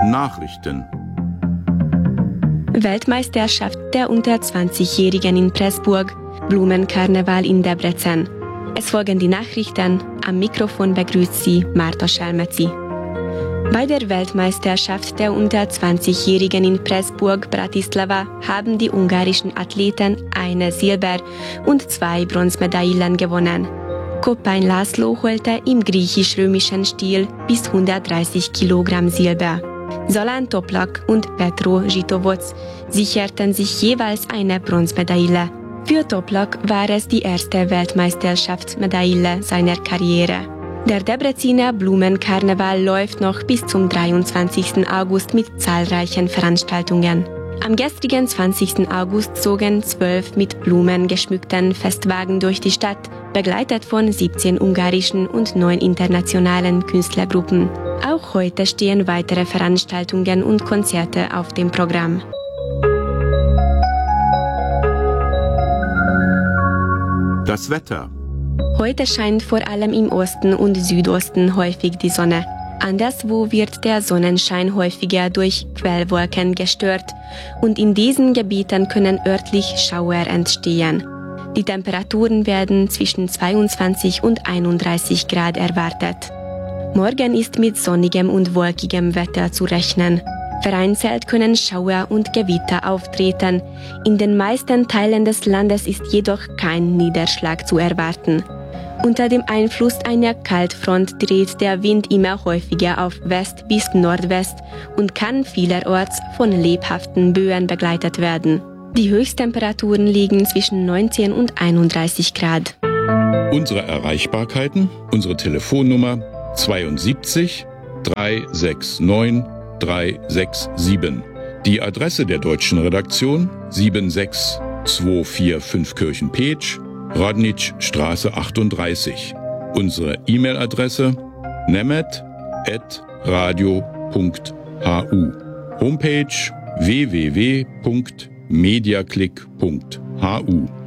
Nachrichten. Weltmeisterschaft der unter 20-Jährigen in Pressburg, Blumenkarneval in Debrecen. Es folgen die Nachrichten. Am Mikrofon begrüßt Sie Marta Schelmeci. Bei der Weltmeisterschaft der unter 20-Jährigen in Pressburg, Bratislava, haben die ungarischen Athleten eine Silber- und 2 Bronzemedaillen gewonnen. Koppány László holte im griechisch-römischen Stil bis 130 Kilogramm Silber. Zalán Toplak und Petro Žitovoc sicherten sich jeweils eine Bronzemedaille. Für Toplak war es die erste Weltmeisterschaftsmedaille seiner Karriere. Der Debreciner Blumenkarneval läuft noch bis zum 23. August mit zahlreichen Veranstaltungen. Am gestrigen 20. August zogen 12 mit Blumen geschmückten Festwagen durch die Stadt, begleitet von 17 ungarischen und 9 internationalen Künstlergruppen. Auch heute stehen weitere Veranstaltungen und Konzerte auf dem Programm. Das Wetter. Heute scheint vor allem im Osten und Südosten häufig die Sonne. Anderswo wird der Sonnenschein häufiger durch Quellwolken gestört und in diesen Gebieten können örtlich Schauer entstehen. Die Temperaturen werden zwischen 22 und 31 Grad erwartet. Morgen ist mit sonnigem und wolkigem Wetter zu rechnen. Vereinzelt können Schauer und Gewitter auftreten. In den meisten Teilen des Landes ist jedoch kein Niederschlag zu erwarten. Unter dem Einfluss einer Kaltfront dreht der Wind immer häufiger auf West bis Nordwest und kann vielerorts von lebhaften Böen begleitet werden. Die Höchsttemperaturen liegen zwischen 19 und 31 Grad. Unsere Erreichbarkeiten, unsere Telefonnummer 72 369 367. Die Adresse der deutschen Redaktion 76245 Kirchen-Petsch, Radničstraße 38. Unsere E-Mail-Adresse nemet@radio.hu. Homepage www.mediaclick.hu.